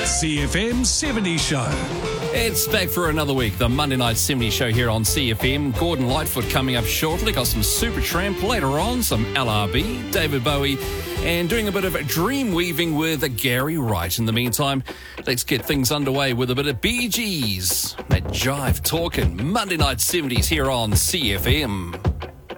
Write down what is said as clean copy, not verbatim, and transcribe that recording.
CFM 70 Show. It's back for another week, the Monday Night 70 Show here on CFM. Gordon Lightfoot coming up shortly. Got some Supertramp later on, some LRB, David Bowie, and doing a bit of dream weaving with Gary Wright. In the meantime, let's get things underway with a bit of Bee Gees. That jive talking Monday Night 70s here on CFM.